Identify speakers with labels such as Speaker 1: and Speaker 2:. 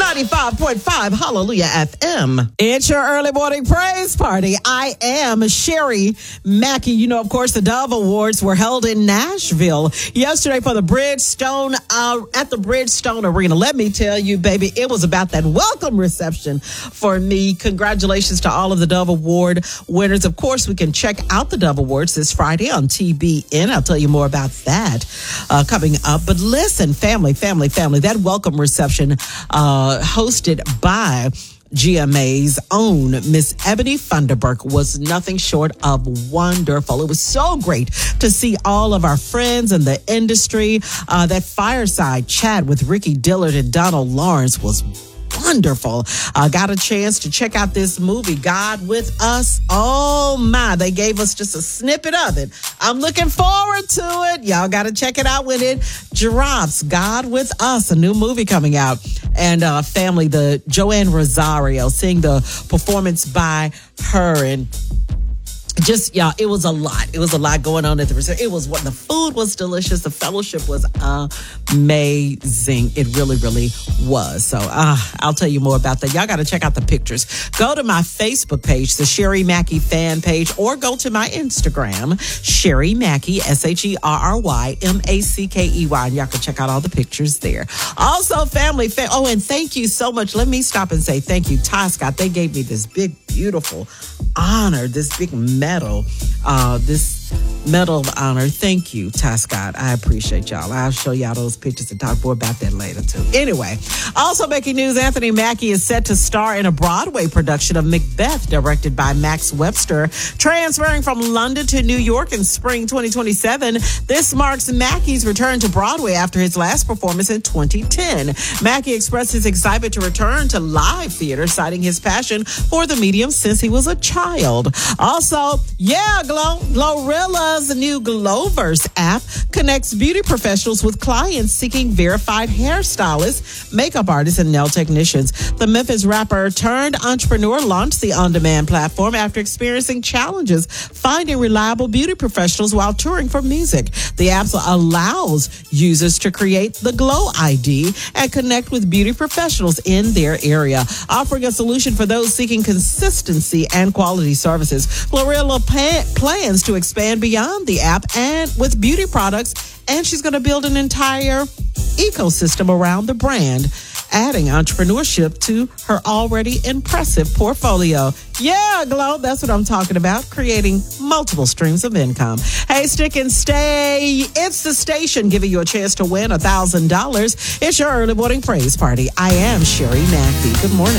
Speaker 1: 95.5 Hallelujah FM. It's your early morning praise party. I am Sherry Mackey. You know, of course, the Dove Awards were held in Nashville yesterday for the Bridgestone, at the Bridgestone Arena. Let me tell you, baby, it was about that welcome reception for me. Congratulations to all of the Dove Award winners. Of course, we can check out the Dove Awards this Friday on TBN. I'll tell you more about that coming up. But listen, family, that welcome reception hosted by GMA's own Miss Ebony Funderburk was nothing short of wonderful. It was so great to see all of our friends in the industry. That fireside chat with Ricky Dillard and Donald Lawrence was wonderful. Got a chance to check out this movie, God With Us. Oh my, they gave us just a snippet of it. I'm looking forward to it. Y'all got to check it out when it drops. God With Us, a new movie coming out. And family, the Joanne Rosario, seeing the performance by her, and just, y'all, it was a lot. It was a lot going on at the resort. It was the food was delicious. The fellowship was amazing. It really, really was. So I'll tell you more about that. Y'all got to check out the pictures. Go to my Facebook page, the Sherry Mackey fan page, or go to my Instagram, Sherry Mackey, SherryMackey. And y'all can check out all the pictures there. Also, family. And thank you so much. Let me stop and say thank you, Ty Scott. They gave me this big, beautiful honor, this big medal, this medal of honor. Thank you, Ty Scott. I appreciate y'all. I'll show y'all those pictures and talk more about that later too. Anyway, also making news, Anthony Mackie is set to star in a Broadway production of Macbeth, directed by Max Webster, transferring from London to New York in spring 2027. This marks Mackie's return to Broadway after his last performance in 2010. Mackie expressed his excitement to return to live theater, citing his passion for the medium since he was a child. Also, Glorilla's new Glowverse app connects beauty professionals with clients seeking verified hairstylists, makeup artists, and nail technicians. The Memphis rapper turned entrepreneur launched the on-demand platform after experiencing challenges finding reliable beauty professionals while touring for music. The app allows users to create the Glow ID and connect with beauty professionals in their area, offering a solution for those seeking consistency and quality services. Glorilla plans to expand beyond the app and with beauty products, and she's going to build an entire ecosystem around the brand, adding entrepreneurship to her already impressive portfolio. Yeah, Glow, that's what I'm talking about, creating multiple streams of income. Hey, stick and stay. It's the station giving you a chance to win $1,000. It's your early morning praise party. I am Sherry Mackey. Good morning.